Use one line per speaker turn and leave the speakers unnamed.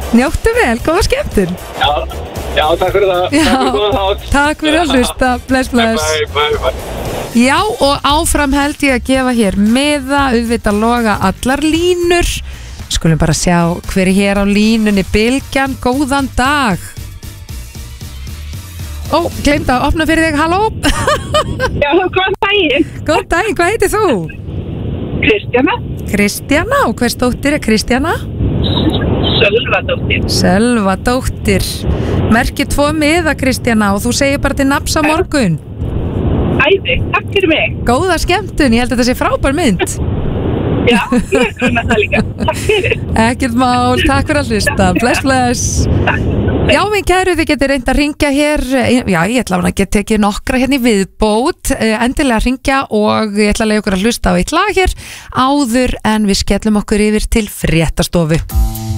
Njóttu vel, góða skemmtun.
Já, takk fyrir það.
Takk fyrir að hlusta. Bless.
Bye.
Já, og áfram held ég að gefa hér miða, auðvitað loga allar línur. Skulum bara sjá hver er hér á línunni. Bylgjan, góðan dag. Gleymd að opna fyrir þig, halló.
Já, góðan daginn.
Góðan daginn, hvað heitir þú? Kristjana, og hvers dóttir er Kristjana? Sölvadóttir. Merkir 2 miða, Kristjana, og þú segir bara til nafns á morgun.
Æði, takk fyrir mig.
Góða skemmtun, ég held að þetta sé frábær mynd.
Já, ég grunna það líka. Takk fyrir.
Ekkert mál, takk fyrir að hlusta. Bless. Já, minn kæru, þið getur reynd að ringja hér. Já, ég ætla að geta tekið nokkra hérna í viðbót. Endilega ringja og ég ætla að leiða ykkur að hlusta á eitt lag hér áður en við skellum okkur yfir til fréttastofu.